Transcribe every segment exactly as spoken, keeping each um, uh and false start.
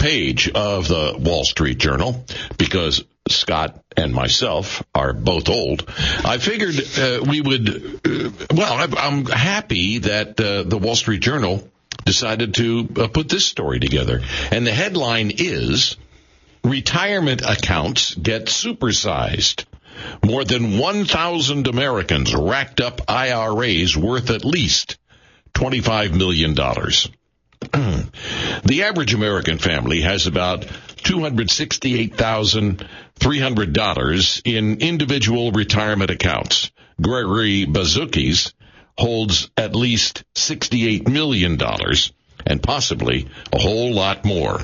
page of the Wall Street Journal, because Scott and myself are both old, I figured uh, we would, uh, well, I'm happy that uh, the Wall Street Journal decided to uh, put this story together. And the headline is, Retirement Accounts Get Supersized. More than one thousand Americans racked up I R As worth at least twenty-five million dollars. The average American family has about two hundred sixty-eight thousand three hundred dollars in individual retirement accounts. Gregory Bazukis holds at least sixty-eight million dollars, and possibly a whole lot more.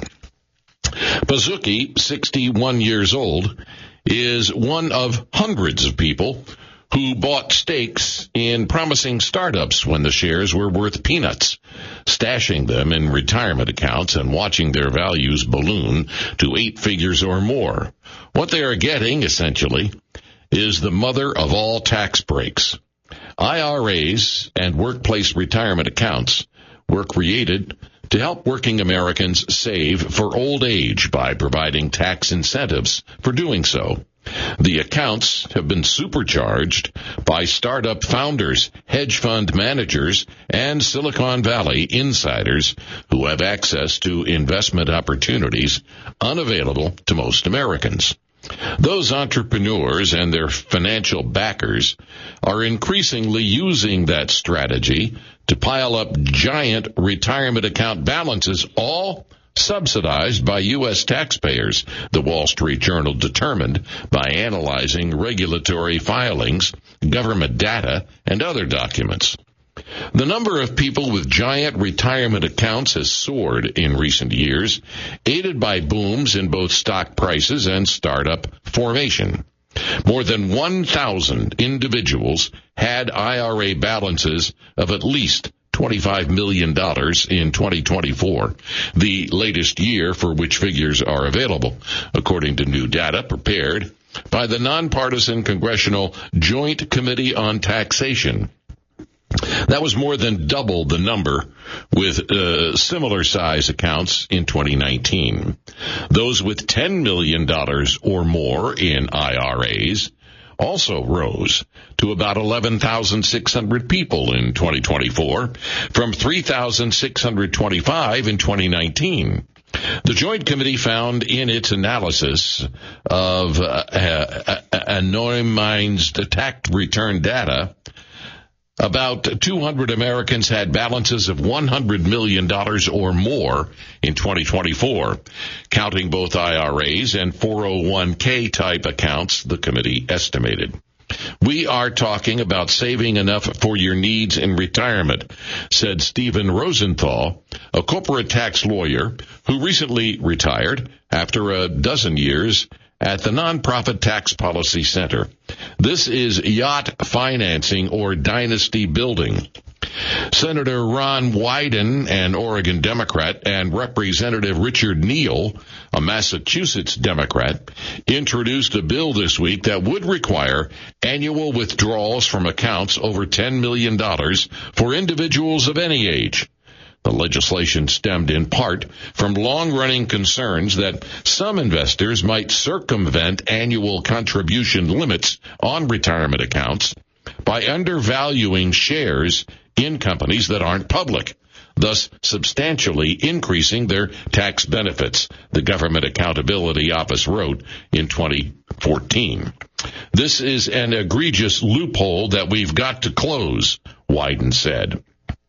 Bazuki, sixty-one years old, is one of hundreds of people who bought stakes in promising startups when the shares were worth peanuts, stashing them in retirement accounts and watching their values balloon to eight figures or more. What they are getting, essentially, is the mother of all tax breaks. I R As and workplace retirement accounts were created to help working Americans save for old age by providing tax incentives for doing so. The accounts have been supercharged by startup founders, hedge fund managers, and Silicon Valley insiders who have access to investment opportunities unavailable to most Americans. Those entrepreneurs and their financial backers are increasingly using that strategy to pile up giant retirement account balances, all subsidized by U S taxpayers, the Wall Street Journal determined by analyzing regulatory filings, government data, and other documents. The number of people with giant retirement accounts has soared in recent years, aided by booms in both stock prices and startup formation. More than one thousand individuals had I R A balances of at least twenty-five million dollars in twenty twenty-four, the latest year for which figures are available, according to new data prepared by the nonpartisan Congressional Joint Committee on Taxation. That was more than double the number with uh, similar size accounts in twenty nineteen. Those with ten million dollars or more in I R As also rose to about eleven thousand six hundred people in twenty twenty-four, from three thousand six hundred twenty-five in twenty nineteen. The Joint Committee found in its analysis of uh, uh, anonymized tax return data, about two hundred Americans had balances of one hundred million dollars or more in twenty twenty-four, counting both I R As and four oh one k type accounts, the committee estimated. We are talking about saving enough for your needs in retirement, said Stephen Rosenthal, a corporate tax lawyer who recently retired after a dozen years at the Nonprofit Tax Policy Center. This is yacht financing or dynasty building. Senator Ron Wyden, an Oregon Democrat, and Representative Richard Neal, a Massachusetts Democrat, introduced a bill this week that would require annual withdrawals from accounts over ten million dollars for individuals of any age. The legislation stemmed in part from long-running concerns that some investors might circumvent annual contribution limits on retirement accounts by undervaluing shares in companies that aren't public, thus substantially increasing their tax benefits, the Government Accountability Office wrote in twenty fourteen. This is an egregious loophole that we've got to close, Wyden said.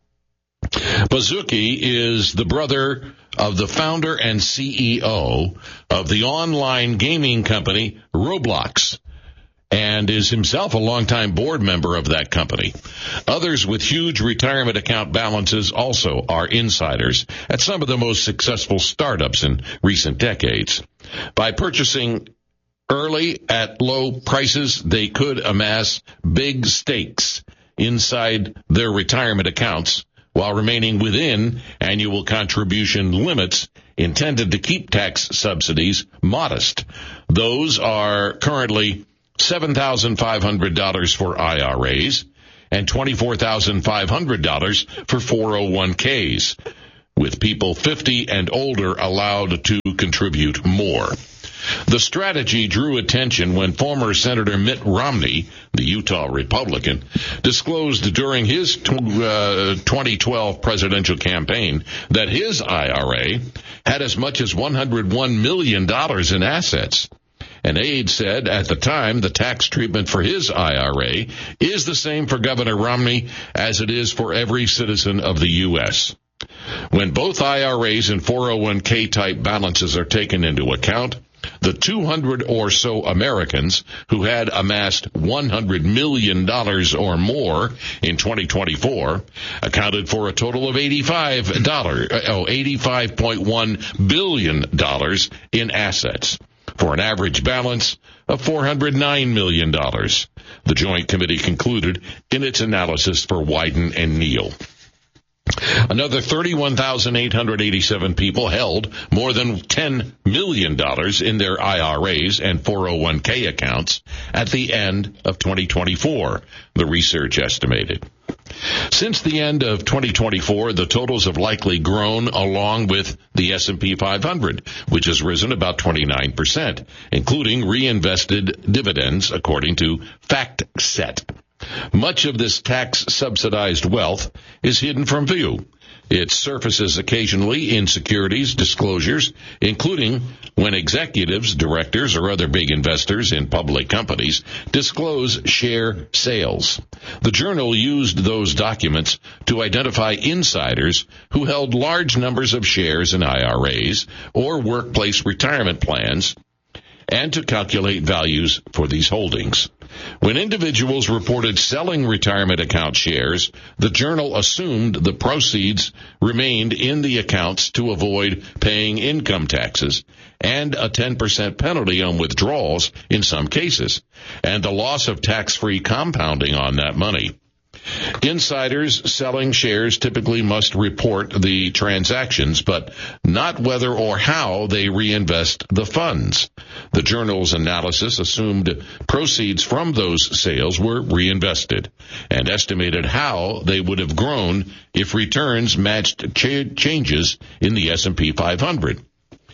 Bazuki is the brother of the founder and C E O of the online gaming company Roblox, and is himself a longtime board member of that company. Others with huge retirement account balances also are insiders at some of the most successful startups in recent decades. By purchasing early at low prices, they could amass big stakes inside their retirement accounts while remaining within annual contribution limits intended to keep tax subsidies modest. Those are currently seven thousand five hundred dollars for I R As and twenty-four thousand five hundred dollars for four oh one k's, with people fifty and older allowed to contribute more. The strategy drew attention when former Senator Mitt Romney, the Utah Republican, disclosed during his uh, twenty twelve presidential campaign that his I R A had as much as one hundred one million dollars in assets. An aide said at the time the tax treatment for his I R A is the same for Governor Romney as it is for every citizen of the U S When both I R As and four oh one k type balances are taken into account, the two hundred or so Americans who had amassed one hundred million dollars or more in twenty twenty-four accounted for a total of eighty-five dollars, oh, eighty-five point one billion dollars in assets, for an average balance of four hundred nine million dollars, the Joint Committee concluded in its analysis for Wyden and Neal. Another thirty-one thousand eight hundred eighty-seven people held more than ten million dollars in their I R As and four oh one k accounts at the end of twenty twenty-four, the research estimated. Since the end of twenty twenty-four, the totals have likely grown along with the S and P five hundred, which has risen about twenty-nine percent, including reinvested dividends, according to FactSet. Much of this tax-subsidized wealth is hidden from view. It surfaces occasionally in securities disclosures, including when executives, directors, or other big investors in public companies disclose share sales. The Journal used those documents to identify insiders who held large numbers of shares in I R As or workplace retirement plans, and to calculate values for these holdings. When individuals reported selling retirement account shares, the Journal assumed the proceeds remained in the accounts to avoid paying income taxes and a ten percent penalty on withdrawals in some cases, and the loss of tax-free compounding on that money. Insiders selling shares typically must report the transactions, but not whether or how they reinvest the funds. The Journal's analysis assumed proceeds from those sales were reinvested and estimated how they would have grown if returns matched ch- changes in the S and P five hundred.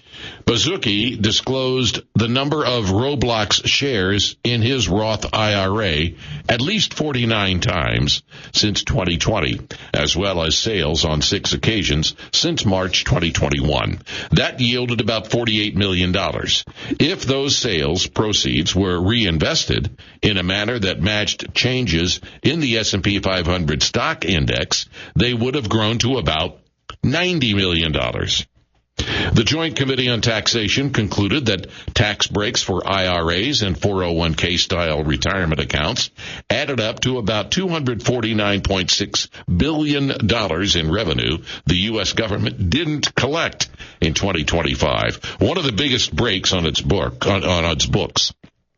Bazuki disclosed the number of Roblox shares in his Roth I R A at least forty-nine times since twenty twenty, as well as sales on six occasions since March twenty twenty-one. That yielded about forty-eight million dollars. If those sales proceeds were reinvested in a manner that matched changes in the S and P five hundred stock index, they would have grown to about ninety million dollars. The Joint Committee on Taxation concluded that tax breaks for I R As and four oh one k style retirement accounts added up to about two hundred forty-nine point six billion dollars in revenue the U S government didn't collect in twenty twenty-five, one of the biggest breaks on its book on, on its books.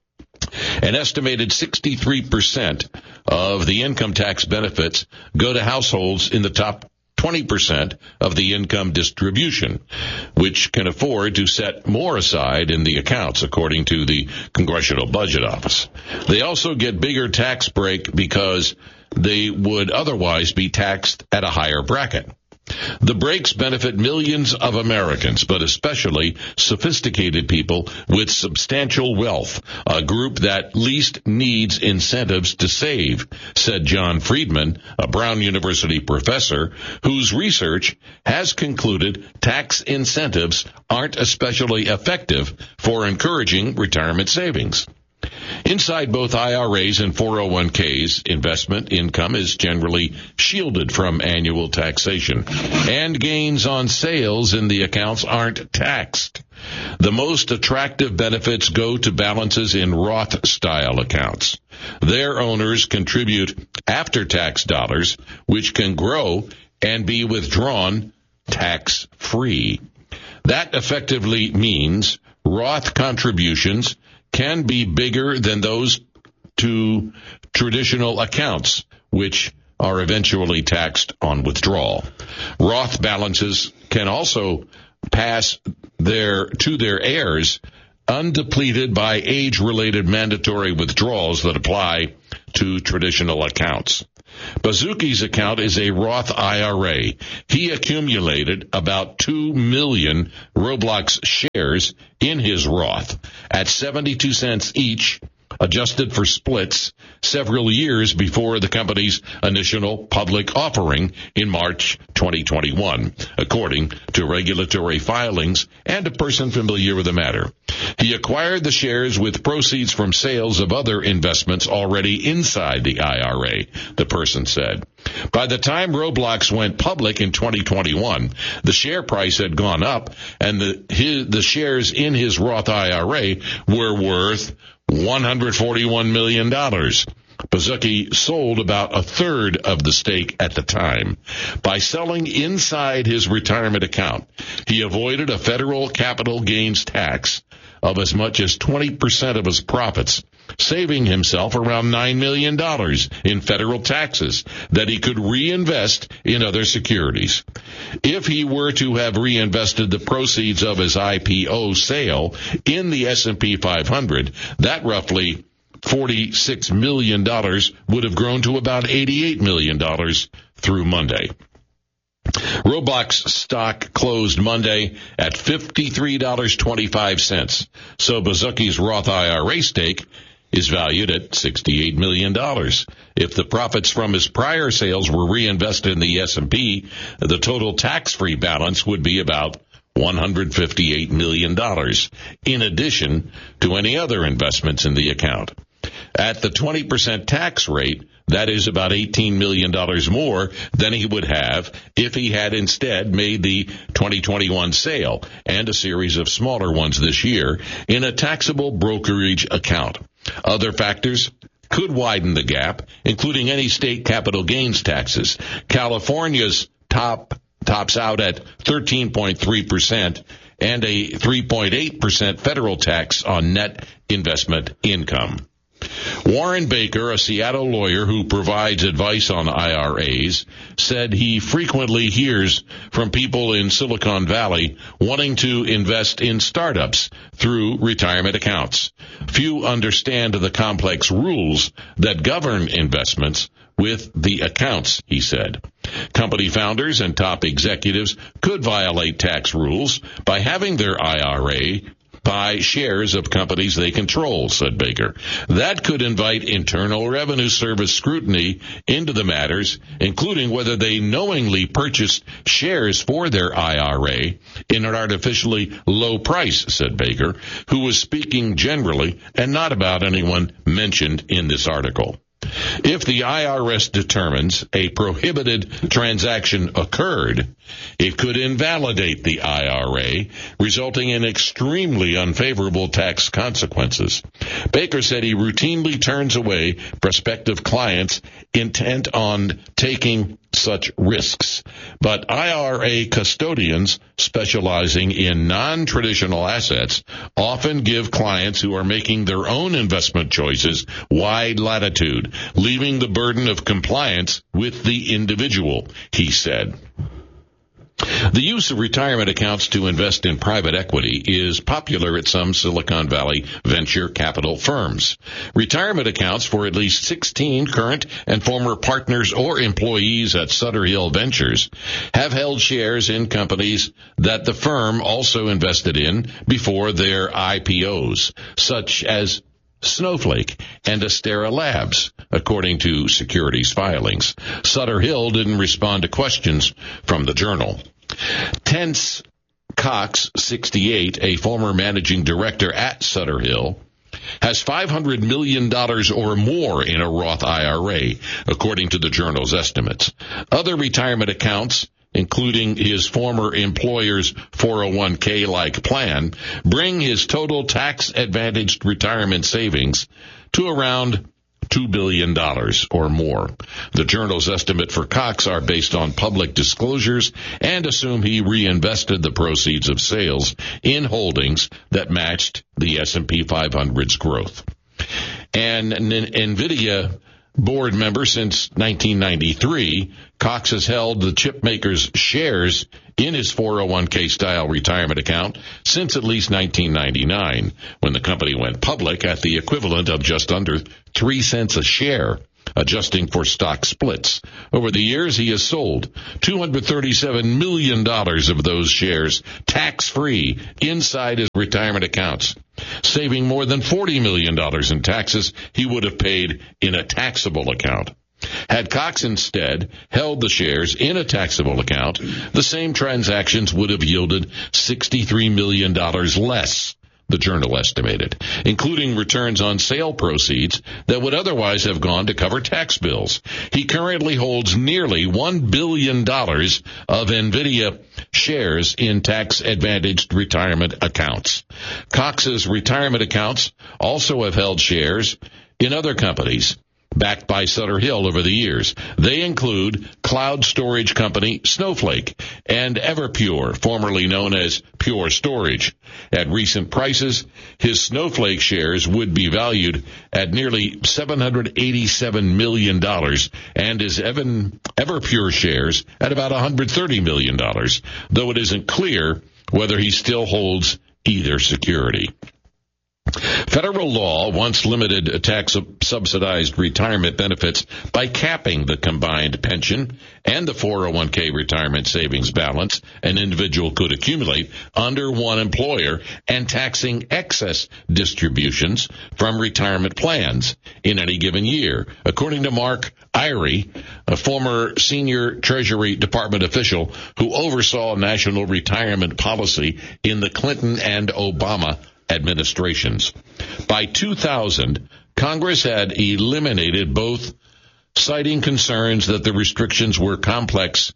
An estimated sixty-three percent of the income tax benefits go to households in the top twenty percent of the income distribution, which can afford to set more aside in the accounts, according to the Congressional Budget Office. They also get bigger tax break because they would otherwise be taxed at a higher bracket. The breaks benefit millions of Americans, but especially sophisticated people with substantial wealth, a group that least needs incentives to save, said John Friedman, a Brown University professor, whose research has concluded tax incentives aren't especially effective for encouraging retirement savings. Inside both I R As and four oh one k's, investment income is generally shielded from annual taxation, and gains on sales in the accounts aren't taxed. The most attractive benefits go to balances in Roth-style accounts. Their owners contribute after-tax dollars, which can grow and be withdrawn tax-free. That effectively means Roth contributions can be bigger than those to traditional accounts, which are eventually taxed on withdrawal. Roth balances can also pass their to their heirs undepleted by age-related mandatory withdrawals that apply to traditional accounts. Bazuki's account is a Roth I R A. He accumulated about two million Roblox shares in his Roth at seventy-two cents each, adjusted for splits, several years before the company's initial public offering in March twenty twenty-one, according to regulatory filings and a person familiar with the matter. He acquired the shares with proceeds from sales of other investments already inside the I R A, the person said. By the time Roblox went public in twenty twenty-one, the share price had gone up, and the his, the shares in his Roth I R A were worth one hundred forty-one million dollars. Bazuki sold about a third of the stake at the time. By selling inside his retirement account, he avoided a federal capital gains tax of as much as twenty percent of his profits, saving himself around nine million dollars in federal taxes that he could reinvest in other securities. If he were to have reinvested the proceeds of his I P O sale in the S and P five hundred, that roughly forty-six million dollars would have grown to about eighty-eight million dollars through Monday. Roblox stock closed Monday at fifty-three dollars and twenty-five cents, so Bazuki's Roth I R A stake is valued at sixty-eight million dollars. If the profits from his prior sales were reinvested in the S and P, the total tax-free balance would be about one hundred fifty-eight million dollars, in addition to any other investments in the account. At the twenty percent tax rate, that is about eighteen million dollars more than he would have if he had instead made the twenty twenty-one sale and a series of smaller ones this year in a taxable brokerage account. Other factors could widen the gap, including any state capital gains taxes. California's top tops out at thirteen point three percent and a three point eight percent federal tax on net investment income. Warren Baker, a Seattle lawyer who provides advice on I R As, said he frequently hears from people in Silicon Valley wanting to invest in startups through retirement accounts. Few understand the complex rules that govern investments with the accounts, he said. Company founders and top executives could violate tax rules by having their I R A buy shares of companies they control, said Baker. That could invite Internal Revenue Service scrutiny into the matters, including whether they knowingly purchased shares for their I R A in an artificially low price, said Baker, who was speaking generally and not about anyone mentioned in this article. If the I R S determines a prohibited transaction occurred, it could invalidate the I R A, resulting in extremely unfavorable tax consequences. Baker said he routinely turns away prospective clients intent on taking such risks. But I R A custodians specializing in non-traditional assets often give clients who are making their own investment choices wide latitude, leaving the burden of compliance with the individual, he said. The use of retirement accounts to invest in private equity is popular at some Silicon Valley venture capital firms. Retirement accounts for at least sixteen current and former partners or employees at Sutter Hill Ventures have held shares in companies that the firm also invested in before their I P Os, such as Snowflake and Astera Labs, according to securities filings. Sutter Hill didn't respond to questions from the Journal. Tense Cox, sixty-eight, a former managing director at Sutter Hill, has five hundred million dollars or more in a Roth I R A, according to the Journal's estimates. Other retirement accounts, including his former employer's four oh one k-like plan, bring his total tax-advantaged retirement savings to around two billion dollars or more. The Journal's estimate for Cox are based on public disclosures and assume he reinvested the proceeds of sales in holdings that matched the S and P five hundred's growth. And NVIDIA board member since nineteen ninety-three, Cox has held the chip maker's shares in his four oh one k-style retirement account since at least nineteen ninety-nine, when the company went public at the equivalent of just under three cents a share. adjusting for stock splits. Over the years, he has sold two hundred thirty-seven million dollars of those shares tax-free inside his retirement accounts, saving more than forty million dollars in taxes he would have paid in a taxable account. Had Cox instead held the shares in a taxable account, the same transactions would have yielded sixty-three million dollars less, the Journal estimated, including returns on sale proceeds that would otherwise have gone to cover tax bills. He currently holds nearly one billion dollars of NVIDIA shares in tax-advantaged retirement accounts. Cox's retirement accounts also have held shares in other companies backed by Sutter Hill over the years. They include cloud storage company Snowflake and Everpure, formerly known as Pure Storage. At recent prices, his Snowflake shares would be valued at nearly seven hundred eighty-seven million dollars and his Evan, Everpure shares at about one hundred thirty million dollars, though it isn't clear whether he still holds either security. Federal law once limited tax-subsidized retirement benefits by capping the combined pension and the four oh one k retirement savings balance an individual could accumulate under one employer and taxing excess distributions from retirement plans in any given year. According to Mark Irie, a former senior Treasury Department official who oversaw national retirement policy in the Clinton and Obama administrations. By two thousand, Congress had eliminated both, citing concerns that the restrictions were complex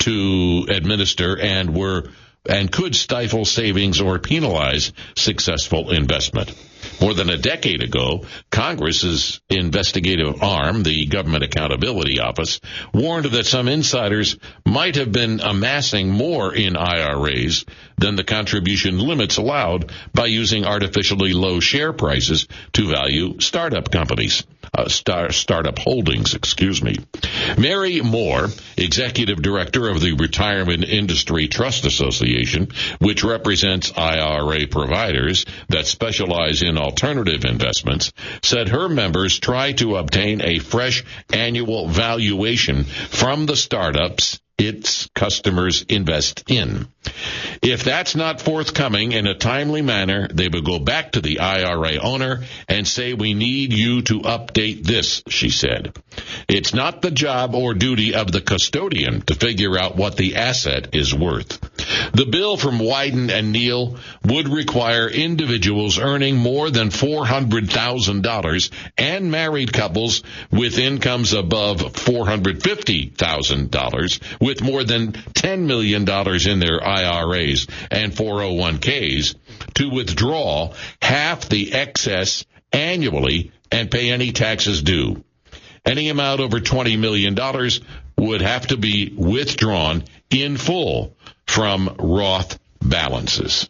to administer and were and could stifle savings or penalize successful investment. More than a decade ago, Congress's investigative arm, the Government Accountability Office, warned that some insiders might have been amassing more in I R As than the contribution limits allowed by using artificially low share prices to value startup companies. Uh, star, startup holdings, excuse me. Mary Moore, executive director of the Retirement Industry Trust Association, which represents I R A providers that specialize in alternative investments, said her members try to obtain a fresh annual valuation from the startups its customers invest in. If that's not forthcoming in a timely manner, they will go back to the I R A owner and say, "We need you to update this," she said. It's not the job or duty of the custodian to figure out what the asset is worth. The bill from Wyden and Neal would require individuals earning more than four hundred thousand dollars and married couples with incomes above four hundred fifty thousand dollars with more than ten million dollars in their I R As and four oh one k's to withdraw half the excess annually and pay any taxes due. Any amount over twenty million dollars would have to be withdrawn in full from Roth balances.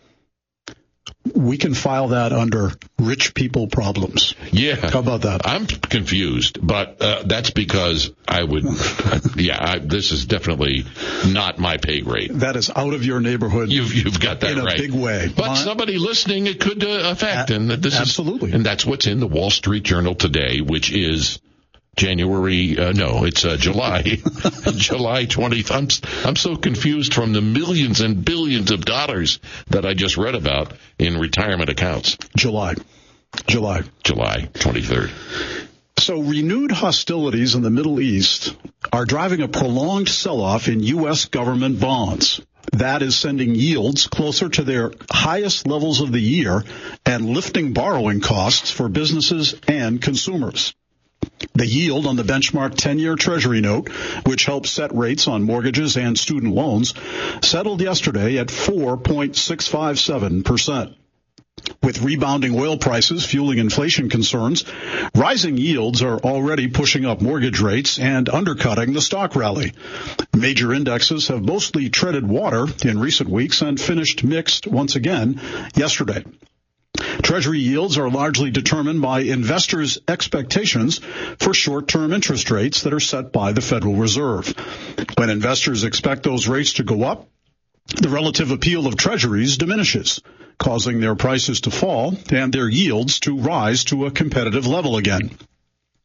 We can file that under rich people problems. Yeah. How about that? I'm confused, but uh, that's because I would, uh, yeah, I, this is definitely not my pay grade. That is out of your neighborhood. You've, you've got that in right. In a big way. But my, somebody listening, it could uh, affect. A- and this absolutely. Is, and that's what's in the Wall Street Journal today, which is January, uh, no, it's uh, July, July twentieth. I'm, I'm so confused from the millions and billions of dollars that I just read about in retirement accounts. July. July. July twenty-third. So renewed hostilities in the Middle East are driving a prolonged sell-off in U S government bonds. That is sending yields closer to their highest levels of the year and lifting borrowing costs for businesses and consumers. The yield on the benchmark ten-year Treasury note, which helps set rates on mortgages and student loans, settled yesterday at four point six five seven percent. With rebounding oil prices fueling inflation concerns, rising yields are already pushing up mortgage rates and undercutting the stock rally. Major indexes have mostly treaded water in recent weeks and finished mixed once again yesterday. Treasury yields are largely determined by investors' expectations for short-term interest rates that are set by the Federal Reserve. When investors expect those rates to go up, the relative appeal of treasuries diminishes, causing their prices to fall and their yields to rise to a competitive level again.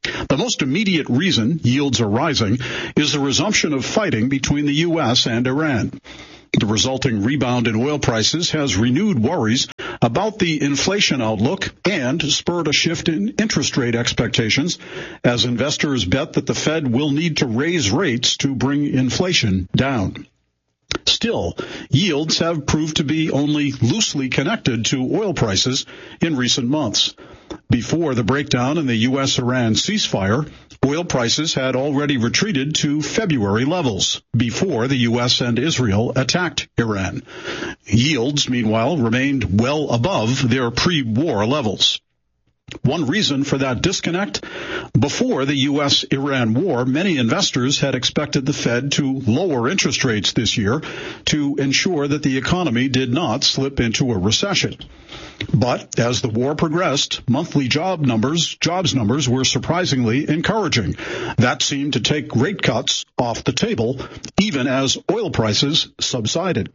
The most immediate reason yields are rising is the resumption of fighting between the U S and Iran. The resulting rebound in oil prices has renewed worries about the inflation outlook and spurred a shift in interest rate expectations as investors bet that the Fed will need to raise rates to bring inflation down. Still, yields have proved to be only loosely connected to oil prices in recent months. Before the breakdown in the U S Iran ceasefire, oil prices had already retreated to February levels before the U S and Israel attacked Iran. Yields, meanwhile, remained well above their pre-war levels. One reason for that disconnect, before the U S Iran war, many investors had expected the Fed to lower interest rates this year to ensure that the economy did not slip into a recession. But as the war progressed, monthly job numbers, jobs numbers were surprisingly encouraging. That seemed to take rate cuts off the table, even as oil prices subsided.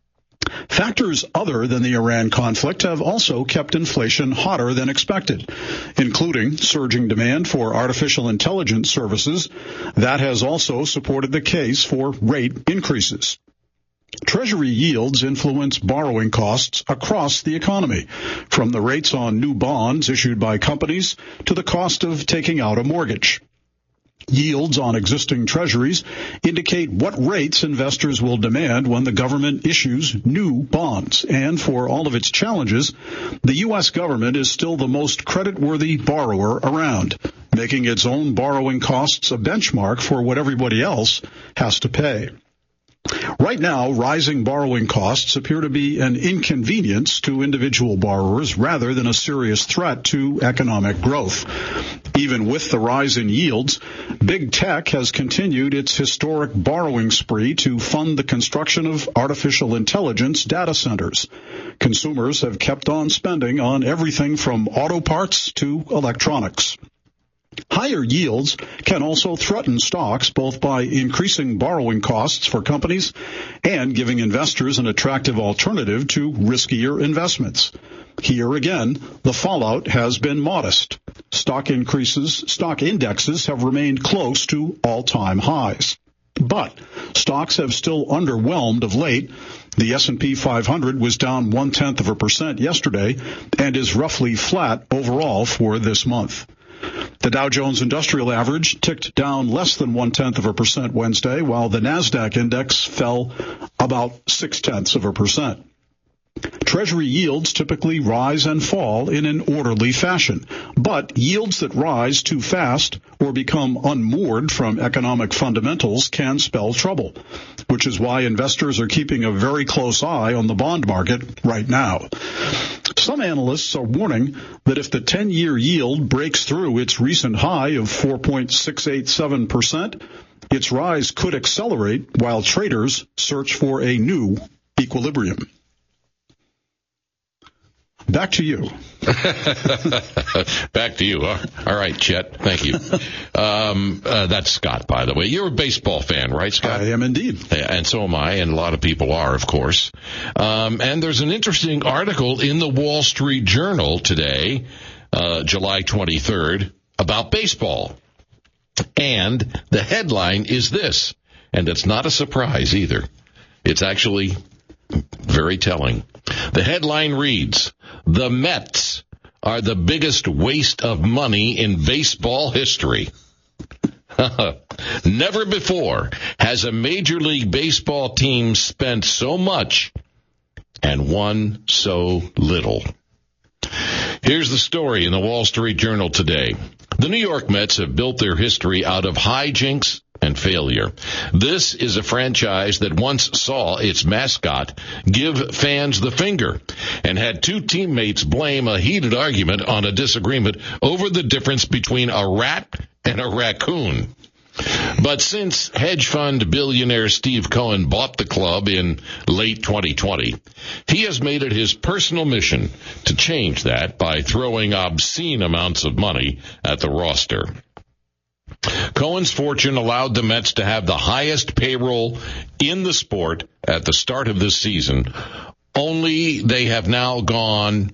Factors other than the Iran conflict have also kept inflation hotter than expected, including surging demand for artificial intelligence services. That has also supported the case for rate increases. Treasury yields influence borrowing costs across the economy, from the rates on new bonds issued by companies to the cost of taking out a mortgage. Yields on existing treasuries indicate what rates investors will demand when the government issues new bonds. And for all of its challenges, the U S government is still the most creditworthy borrower around, making its own borrowing costs a benchmark for what everybody else has to pay. Right now, rising borrowing costs appear to be an inconvenience to individual borrowers rather than a serious threat to economic growth. Even with the rise in yields, big tech has continued its historic borrowing spree to fund the construction of artificial intelligence data centers. Consumers have kept on spending on everything from auto parts to electronics. Higher yields can also threaten stocks both by increasing borrowing costs for companies and giving investors an attractive alternative to riskier investments. Here again, the fallout has been modest. Stock increases, stock indexes have remained close to all-time highs. But stocks have still underwhelmed of late. The S and P five hundred was down one-tenth of a percent yesterday and is roughly flat overall for this month. The Dow Jones Industrial Average ticked down less than one-tenth of a percent Wednesday, while the NASDAQ index fell about six-tenths of a percent. Treasury yields typically rise and fall in an orderly fashion, but yields that rise too fast or become unmoored from economic fundamentals can spell trouble, which is why investors are keeping a very close eye on the bond market right now. Some analysts are warning that if the ten-year yield breaks through its recent high of four point six eight seven percent, its rise could accelerate while traders search for a new equilibrium. Back to you. Back to you. All right, Chet. Thank you. Um, uh, that's Scott, by the way. You're a baseball fan, right, Scott? I am indeed. And so am I, and a lot of people are, of course. Um, and there's an interesting article in the Wall Street Journal today, uh, July twenty-third, about baseball. And the headline is this, and it's not a surprise either. It's actually very telling. The headline reads, "The Mets are the biggest waste of money in baseball history." Never before has a Major League Baseball team spent so much and won so little. Here's the story in the Wall Street Journal today. The New York Mets have built their history out of hijinks and failure. This is a franchise that once saw its mascot give fans the finger and had two teammates blame a heated argument on a disagreement over the difference between a rat and a raccoon. But since hedge fund billionaire Steve Cohen bought the club in late twenty twenty, he has made it his personal mission to change that by throwing obscene amounts of money at the roster. Cohen's fortune allowed the Mets to have the highest payroll in the sport at the start of this season, only they have now gone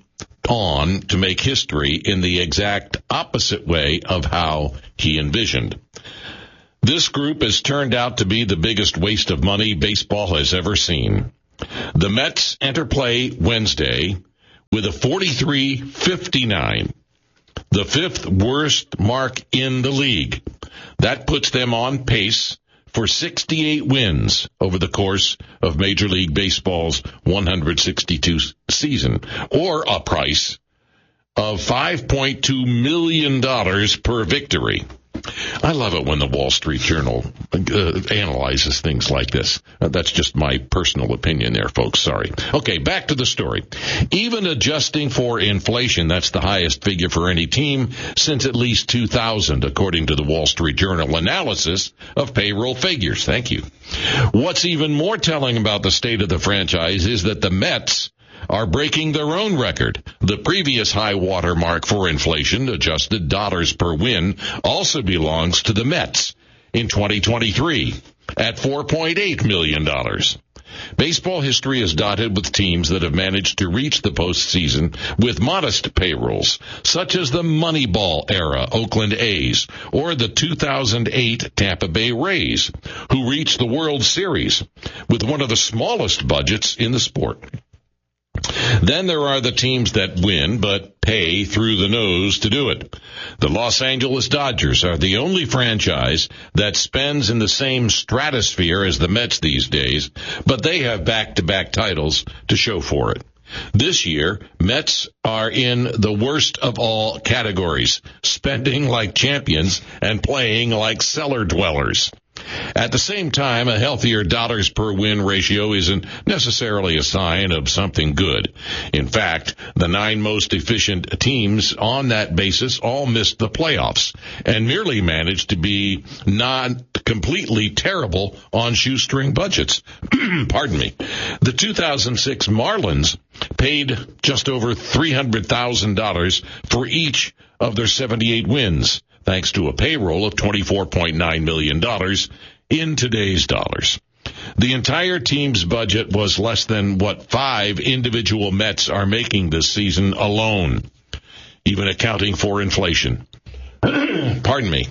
on to make history in the exact opposite way of how he envisioned. This group has turned out to be the biggest waste of money baseball has ever seen. The Mets enter play Wednesday with a forty-three fifty-nine, the fifth worst mark in the league. That puts them on pace for sixty-eight wins over the course of Major League Baseball's one hundred sixty-two season, or a price of five point two million dollars per victory. I love it when the Wall Street Journal uh, analyzes things like this. Uh, that's just my personal opinion there, folks. Sorry. Okay, back to the story. Even adjusting for inflation, that's the highest figure for any team since at least two thousand, according to the Wall Street Journal analysis of payroll figures. Thank you. What's even more telling about the state of the franchise is that the Mets are breaking their own record. The previous high water mark for inflation, adjusted dollars per win, also belongs to the Mets in twenty twenty-three at four point eight million dollars. Baseball history is dotted with teams that have managed to reach the postseason with modest payrolls, such as the Moneyball era Oakland A's or the two thousand eight Tampa Bay Rays, who reached the World Series with one of the smallest budgets in the sport. Then there are the teams that win but pay through the nose to do it. The Los Angeles Dodgers are the only franchise that spends in the same stratosphere as the Mets these days, but they have back-to-back titles to show for it. This year, Mets are in the worst of all categories, spending like champions and playing like cellar dwellers. At the same time, a healthier dollars per win ratio isn't necessarily a sign of something good. In fact, the nine most efficient teams on that basis all missed the playoffs and merely managed to be not completely terrible on shoestring budgets. Pardon me. The two thousand six Marlins paid just over three hundred thousand dollars for each of their seventy-eight wins, thanks to a payroll of twenty-four point nine million dollars in today's dollars. The entire team's budget was less than what five individual Mets are making this season alone, even accounting for inflation. Pardon me.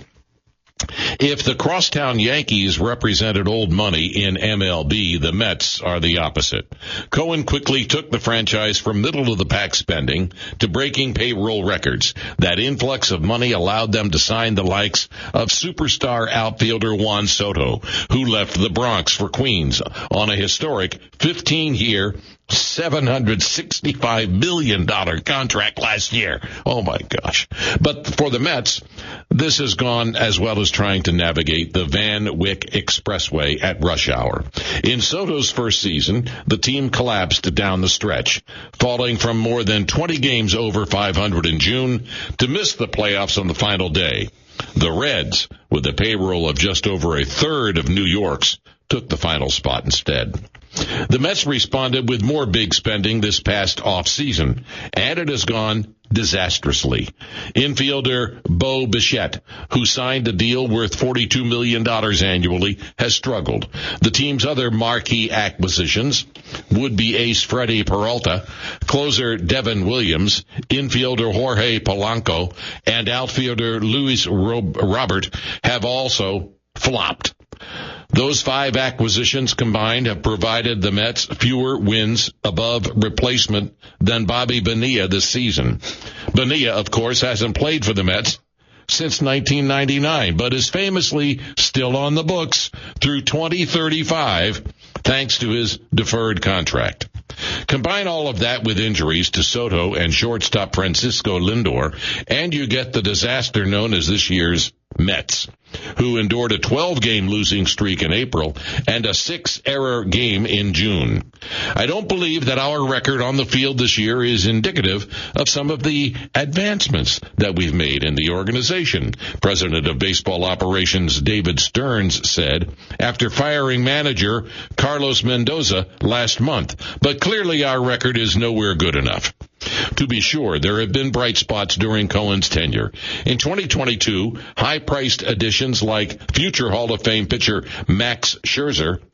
If the crosstown Yankees represented old money in M L B, the Mets are the opposite. Cohen quickly took the franchise from middle-of-the-pack spending to breaking payroll records. That influx of money allowed them to sign the likes of superstar outfielder Juan Soto, who left the Bronx for Queens on a historic fifteen-year, seven hundred sixty-five million dollars contract last year. Oh, my gosh. But for the Mets, this has gone as well as trying to navigate the Van Wyck Expressway at rush hour. In Soto's first season, the team collapsed down the stretch, falling from more than twenty games over five hundred in June to miss the playoffs on the final day. The Reds, with a payroll of just over a third of New York's, took the final spot instead. The Mets responded with more big spending this past off-season, and it has gone disastrously. Infielder Bo Bichette, who signed a deal worth forty-two million dollars annually, has struggled. The team's other marquee acquisitions, would-be ace Freddie Peralta, closer Devin Williams, infielder Jorge Polanco, and outfielder Luis Robert, have also flopped. Those five acquisitions combined have provided the Mets fewer wins above replacement than Bobby Bonilla this season. Bonilla, of course, hasn't played for the Mets since nineteen ninety-nine, but is famously still on the books through twenty thirty-five, thanks to his deferred contract. Combine all of that with injuries to Soto and shortstop Francisco Lindor, and you get the disaster known as this year's Mets, who endured a twelve-game losing streak in April and a six-error game in June. I don't believe that our record on the field this year is indicative of some of the advancements that we've made in the organization, President of Baseball Operations David Stearns said after firing manager Carlos Mendoza last month. But clearly our record is nowhere good enough. To be sure, there have been bright spots during Cohen's tenure. In twenty twenty-two, high-priced additions like future Hall of Fame pitcher Max Scherzer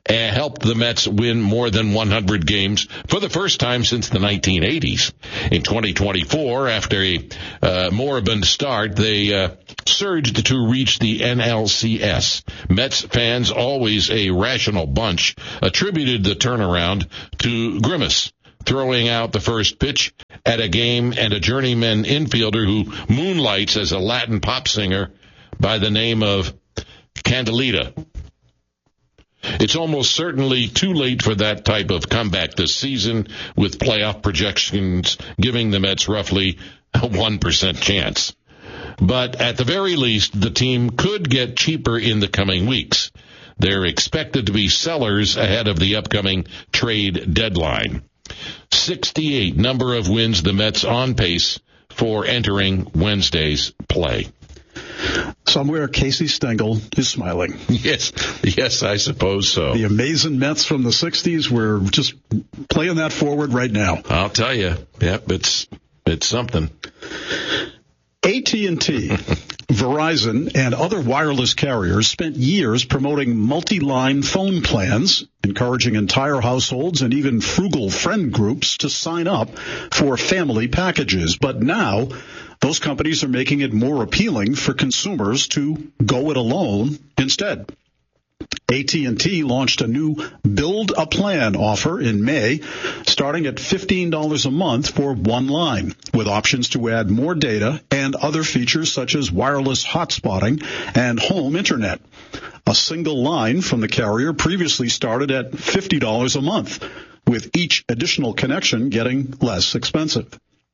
and helped the Mets win more than one hundred games for the first time since the nineteen eighties. In twenty twenty-four, after a uh, moribund start, they uh, surged to reach the N L C S. Mets fans, always a rational bunch, attributed the turnaround to Grimace throwing out the first pitch at a game and a journeyman infielder who moonlights as a Latin pop singer by the name of Candelita. It's almost certainly too late for that type of comeback this season, with playoff projections giving the Mets roughly a one percent chance. But at the very least, the team could get cheaper in the coming weeks. They're expected to be sellers ahead of the upcoming trade deadline. sixty-eight number of wins, the Mets on pace for entering Wednesday's play. Somewhere Casey Stengel is smiling. Yes, yes, I suppose so. The amazing Mets from the sixties, we're just playing that forward right now. I'll tell you, yep, it's it's something. A T and T, Verizon, and other wireless carriers spent years promoting multi-line phone plans, encouraging entire households and even frugal friend groups to sign up for family packages. But now, those companies are making it more appealing for consumers to go it alone instead. A T and T launched a new Build a Plan offer in May, starting at fifteen dollars a month for one line, with options to add more data and other features such as wireless hotspotting and home internet. A single line from the carrier previously started at fifty dollars a month, with each additional connection getting less expensive.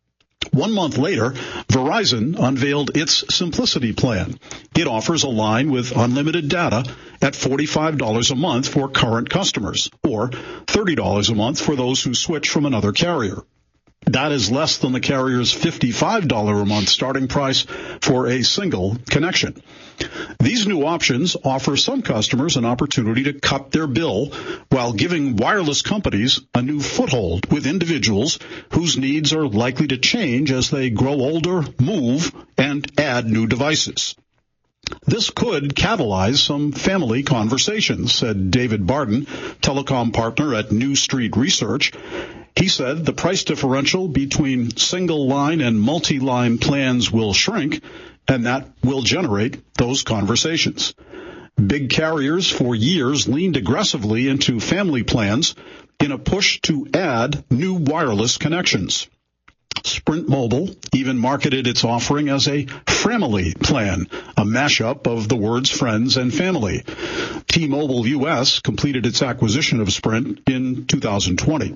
One month later, Verizon unveiled its Simplicity plan. It offers a line with unlimited data at forty-five dollars a month for current customers, or thirty dollars a month for those who switch from another carrier. That is less than the carrier's fifty-five dollars a month starting price for a single connection. These new options offer some customers an opportunity to cut their bill while giving wireless companies a new foothold with individuals whose needs are likely to change as they grow older, move, and add new devices. This could catalyze some family conversations, said David Barden, telecom partner at New Street Research. He said the price differential between single-line and multi-line plans will shrink, and that will generate those conversations. Big carriers for years leaned aggressively into family plans in a push to add new wireless connections. Sprint Mobile even marketed its offering as a Framily plan, a mashup of the words friends and family. T-Mobile U S completed its acquisition of Sprint in two thousand twenty.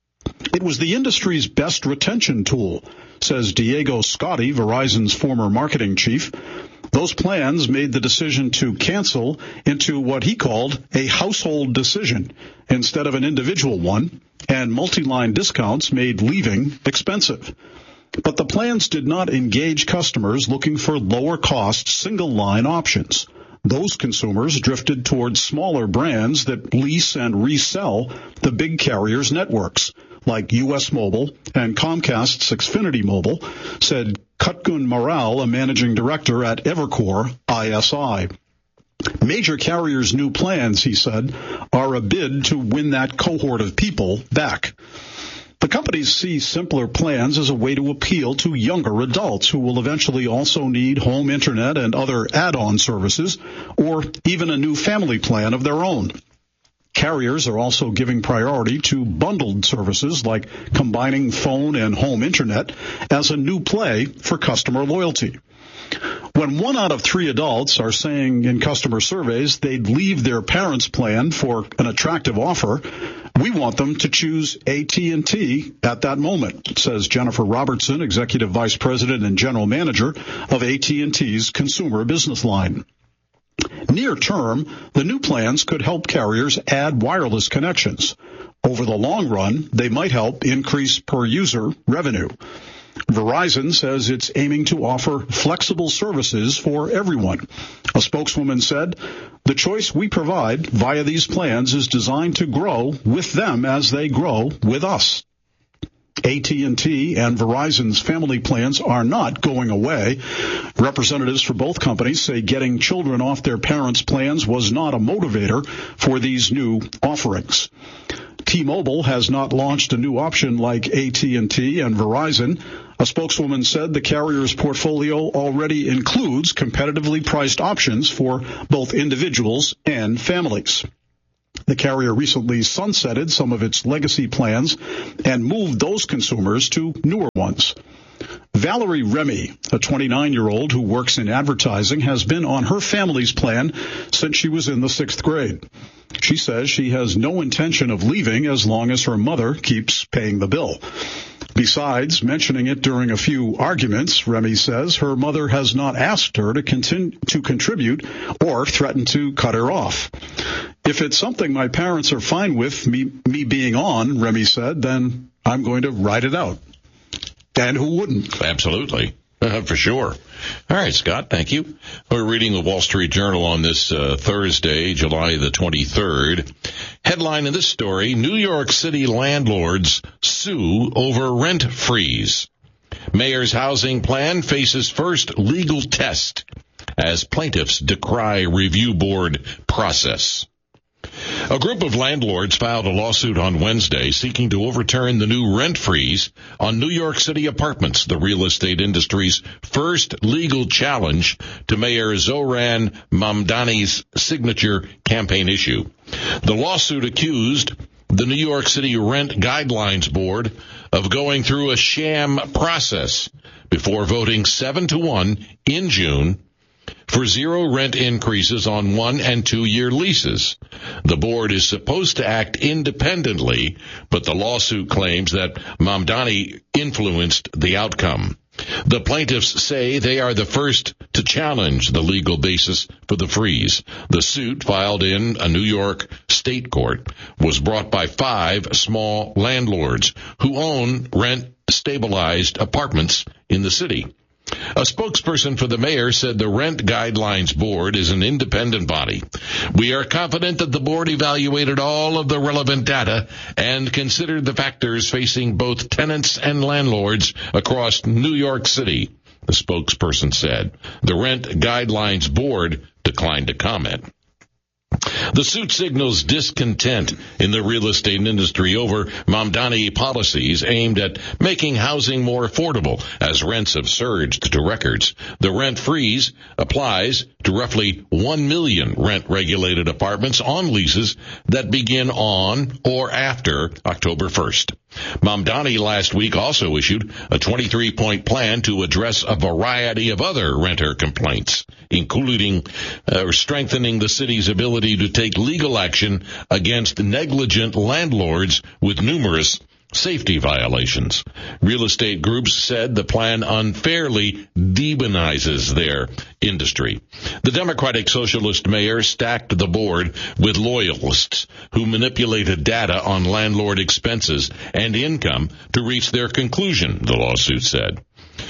It was the industry's best retention tool, says Diego Scotti, Verizon's former marketing chief. Those plans made the decision to cancel into what he called a household decision instead of an individual one, and multi-line discounts made leaving expensive. But the plans did not engage customers looking for lower-cost single-line options. Those consumers drifted towards smaller brands that lease and resell the big carriers' networks, like U S Mobile and Comcast's Xfinity Mobile, said Kutgun Maral, a managing director at Evercore I S I. Major carriers' new plans, he said, are a bid to win that cohort of people back. The companies see simpler plans as a way to appeal to younger adults who will eventually also need home internet and other add-on services, or even a new family plan of their own. Carriers are also giving priority to bundled services like combining phone and home internet as a new play for customer loyalty. When one out of three adults are saying in customer surveys they'd leave their parents' plan for an attractive offer, we want them to choose A T and T at that moment, says Jennifer Robertson, Executive Vice President and General Manager of A T and T's Consumer Business Line. Near term, the new plans could help carriers add wireless connections. Over the long run, they might help increase per-user revenue. Verizon says it's aiming to offer flexible services for everyone. A spokeswoman said, "The choice we provide via these plans is designed to grow with them as they grow with us." A T and T and Verizon's family plans are not going away. Representatives for both companies say getting children off their parents' plans was not a motivator for these new offerings. T-Mobile has not launched a new option like A T and T and Verizon. A spokeswoman said the carrier's portfolio already includes competitively priced options for both individuals and families. The carrier recently sunsetted some of its legacy plans and moved those consumers to newer ones. Valerie Remy, a twenty-nine-year-old who works in advertising, has been on her family's plan since she was in the sixth grade. She says she has no intention of leaving as long as her mother keeps paying the bill. Besides mentioning it during a few arguments, Remy says her mother has not asked her to continue to contribute or threatened to cut her off. If it's something my parents are fine with me, me being on, Remy said, then I'm going to ride it out. And who wouldn't? Absolutely. Uh, for sure. All right, Scott, thank you. We're reading the Wall Street Journal on this uh, Thursday, July the twenty-third. Headline in this story, New York City landlords sue over rent freeze. Mayor's housing plan faces first legal test as plaintiffs decry review board process. A group of landlords filed a lawsuit on Wednesday seeking to overturn the new rent freeze on New York City apartments, the real estate industry's first legal challenge to Mayor Zohran Mamdani's signature campaign issue. The lawsuit accused the New York City Rent Guidelines Board of going through a sham process before voting seven to one in June for zero rent increases on one and two year leases. The board is supposed to act independently, but the lawsuit claims that Mamdani influenced the outcome. The plaintiffs say they are the first to challenge the legal basis for the freeze. The suit, filed in a New York state court, was brought by five small landlords who own rent-stabilized apartments in the city. A spokesperson for the mayor said the Rent Guidelines Board is an independent body. We are confident that the board evaluated all of the relevant data and considered the factors facing both tenants and landlords across New York City, the spokesperson said. The Rent Guidelines Board declined to comment. The suit signals discontent in the real estate industry over Mamdani policies aimed at making housing more affordable as rents have surged to records. The rent freeze applies to roughly one million rent-regulated apartments on leases that begin on or after October first. Mamdani last week also issued a twenty-three point plan to address a variety of other renter complaints, including uh, strengthening the city's ability to take legal action against negligent landlords with numerous safety violations. Real estate groups said the plan unfairly demonizes their industry. The Democratic Socialist mayor stacked the board with loyalists who manipulated data on landlord expenses and income to reach their conclusion, the lawsuit said.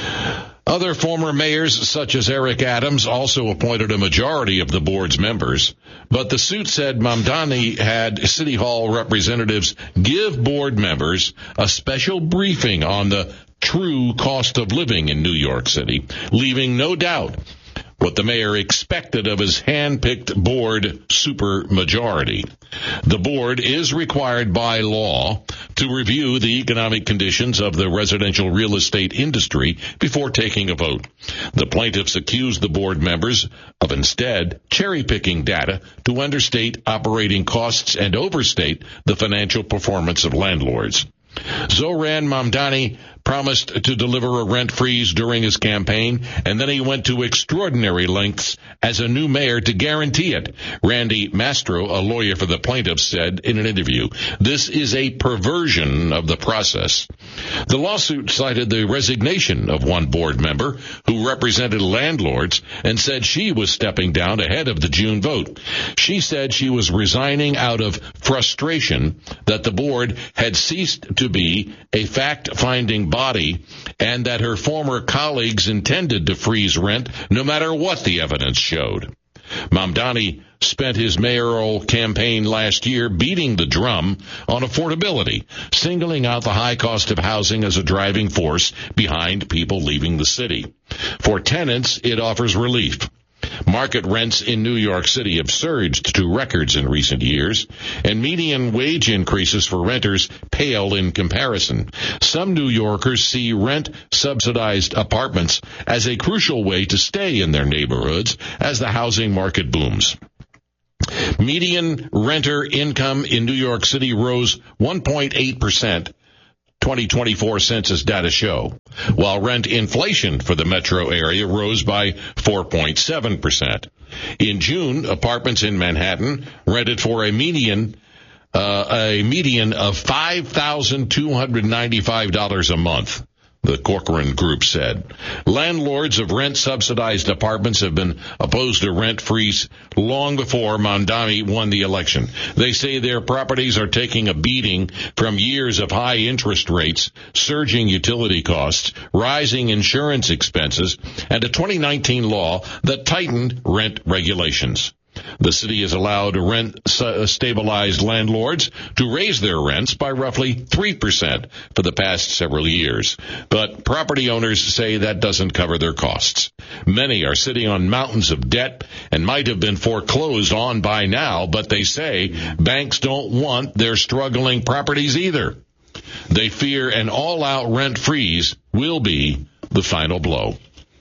Other former mayors, such as Eric Adams, also appointed a majority of the board's members, but the suit said Mamdani had City Hall representatives give board members a special briefing on the true cost of living in New York City, leaving no doubt what the mayor expected of his hand-picked board supermajority. The board is required by law to review the economic conditions of the residential real estate industry before taking a vote. The plaintiffs accuse the board members of instead cherry-picking data to understate operating costs and overstate the financial performance of landlords. Zohran Mamdani promised to deliver a rent freeze during his campaign, and then he went to extraordinary lengths as a new mayor to guarantee it. Randy Mastro, a lawyer for the plaintiffs, said in an interview, "This is a perversion of the process." The lawsuit cited the resignation of one board member who represented landlords and said she was stepping down ahead of the June vote. She said she was resigning out of frustration that the board had ceased to be a fact-finding body and that her former colleagues intended to freeze rent no matter what the evidence showed. Mamdani spent his mayoral campaign last year beating the drum on affordability, singling out the high cost of housing as a driving force behind people leaving the city. For tenants, it offers relief. Market rents in New York City have surged to records in recent years, and median wage increases for renters pale in comparison. Some New Yorkers see rent-subsidized apartments as a crucial way to stay in their neighborhoods as the housing market booms. Median renter income in New York City rose one point eight percent. twenty twenty-four census data show, while rent inflation for the metro area rose by four point seven percent. In June, apartments in Manhattan rented for a median uh, a median of five thousand two hundred ninety-five dollars a month, the Corcoran Group said. Landlords of rent-subsidized apartments have been opposed to rent freeze long before Mamdani won the election. They say their properties are taking a beating from years of high interest rates, surging utility costs, rising insurance expenses, and a twenty nineteen law that tightened rent regulations. The city has allowed rent-stabilized landlords to raise their rents by roughly three percent for the past several years. But property owners say that doesn't cover their costs. Many are sitting on mountains of debt and might have been foreclosed on by now, but they say banks don't want their struggling properties either. They fear an all-out rent freeze will be the final blow.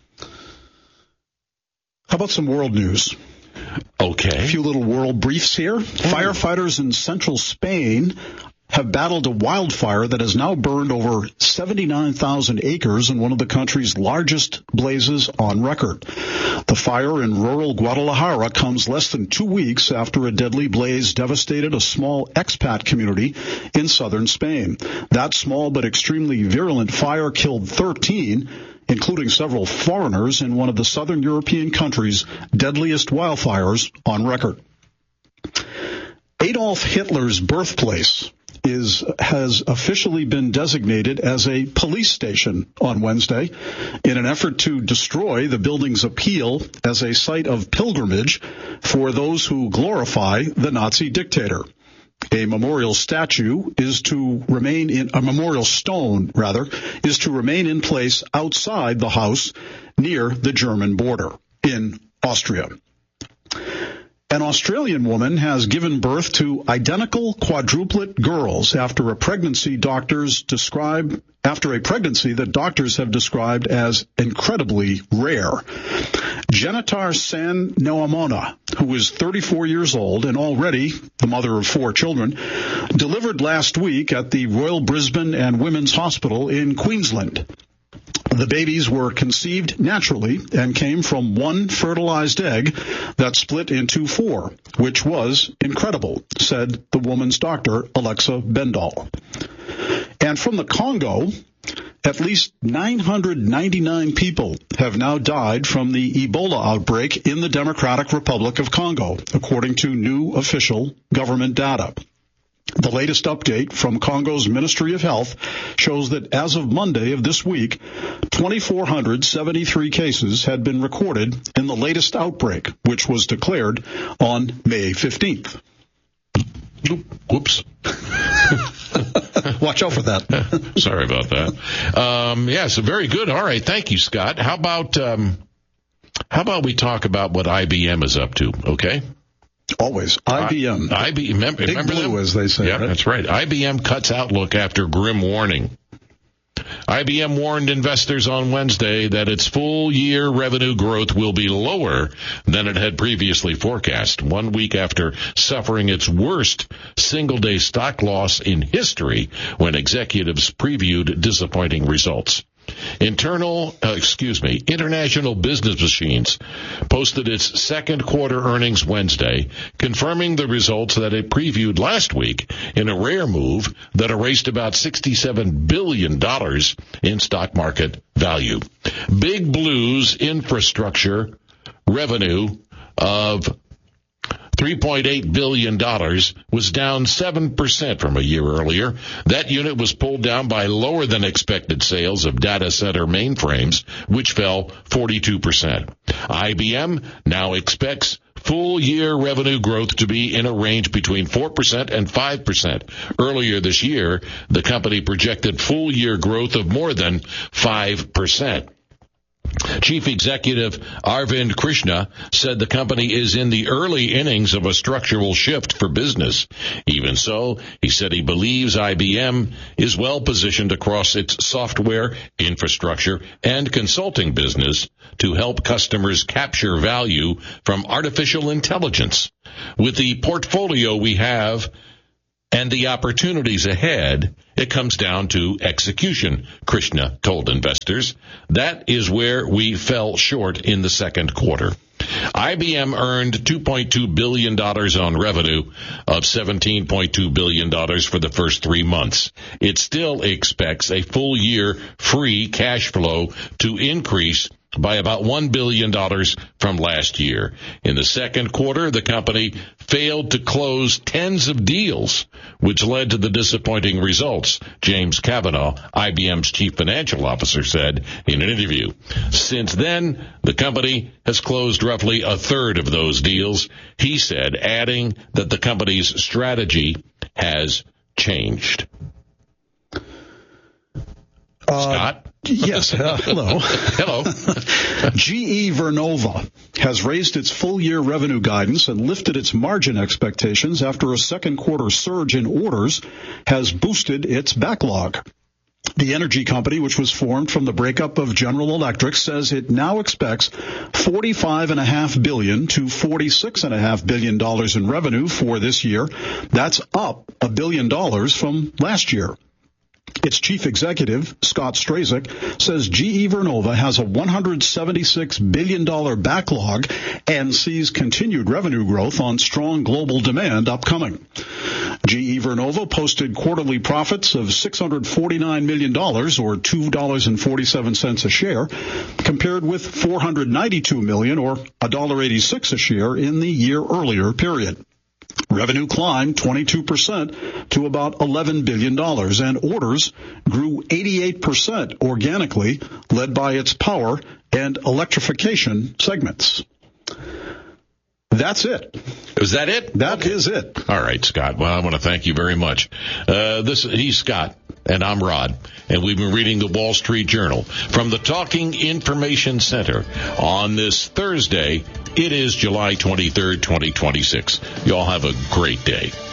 How about some world news? Okay. A few little world briefs here. Oh. Firefighters in central Spain have battled a wildfire that has now burned over seventy-nine thousand acres in one of the country's largest blazes on record. The fire in rural Guadalajara comes less than two weeks after a deadly blaze devastated a small expat community in southern Spain. That small but extremely virulent fire killed thirteen, including several foreigners, in one of the southern European countries' deadliest wildfires on record. Adolf Hitler's birthplace is has officially been designated as a police station on Wednesday in an effort to destroy the building's appeal as a site of pilgrimage for those who glorify the Nazi dictator. A memorial statue is to remain in, a memorial stone, rather, is to remain in place outside the house near the German border in Austria. An Australian woman has given birth to identical quadruplet girls after a pregnancy doctors describe after a pregnancy that doctors have described as incredibly rare. Jenitar San Noamona, who is thirty-four years old and already the mother of four children, delivered last week at the Royal Brisbane and Women's Hospital in Queensland. The babies were conceived naturally and came from one fertilized egg that split into four, which was incredible, said the woman's doctor, Alexa Bendall. And from the Congo, at least nine hundred ninety-nine people have now died from the Ebola outbreak in the Democratic Republic of Congo, according to new official government data. The latest update from Congo's Ministry of Health shows that as of Monday of this week, two thousand four hundred seventy-three cases had been recorded in the latest outbreak, which was declared on May fifteenth. Whoops. Watch out for that. Sorry about that. Um, yeah, so very good. All right. Thank you, Scott. How about, um, how about we talk about what I B M is up to, okay? Always. I B M. I, IBM. Remember, Big remember blue, them? as they say. Yeah, right? That's right. I B M cuts outlook after grim warning. I B M warned investors on Wednesday that its full-year revenue growth will be lower than it had previously forecast, one week after suffering its worst single-day stock loss in history when executives previewed disappointing results. Internal, uh, excuse me, International Business Machines posted its second quarter earnings Wednesday, confirming the results that it previewed last week in a rare move that erased about sixty-seven billion dollars in stock market value. Big Blue's infrastructure revenue of three point eight billion dollars was down seven percent from a year earlier. That unit was pulled down by lower than expected sales of data center mainframes, which fell forty-two percent. I B M now expects full-year revenue growth to be in a range between four percent and five percent. Earlier this year, the company projected full-year growth of more than five percent. Chief Executive Arvind Krishna said the company is in the early innings of a structural shift for business. Even so, he said he believes I B M is well positioned across its software, infrastructure, and consulting business to help customers capture value from artificial intelligence. With the portfolio we have and the opportunities ahead, it comes down to execution, Krishna told investors. That is where we fell short in the second quarter. I B M earned two point two billion dollars on revenue of seventeen point two billion dollars for the first three months. It still expects a full-year free cash flow to increase by about one billion dollars from last year. In the second quarter, the company failed to close tens of deals, which led to the disappointing results, James Kavanaugh, I B M's chief financial officer, said in an interview. Since then, the company has closed roughly a third of those deals, he said, adding that the company's strategy has changed. Uh, Scott? Yes. Uh, hello. Hello. G E Vernova has raised its full-year revenue guidance and lifted its margin expectations after a second-quarter surge in orders has boosted its backlog. The energy company, which was formed from the breakup of General Electric, says it now expects forty-five point five billion dollars to forty-six point five billion dollars in revenue for this year. That's up a billion dollars from last year. Its chief executive, Scott Strazik, says G E Vernova has a one hundred seventy-six billion dollars backlog and sees continued revenue growth on strong global demand upcoming. G E Vernova posted quarterly profits of six hundred forty-nine million dollars, or two dollars and forty-seven cents a share, compared with four hundred ninety-two million dollars, or one dollar and eighty-six cents a share in the year earlier period. Revenue climbed twenty-two percent to about eleven billion dollars, and orders grew eighty-eight percent organically, led by its power and electrification segments. That's it. Is that it? That okay. is it. All right, Scott. Well, I want to thank you very much. Uh, this he's Scott, and I'm Rod, and we've been reading the Wall Street Journal from the Talking Information Center on this Thursday. It is July twenty-third, twenty twenty-six. You all have a great day.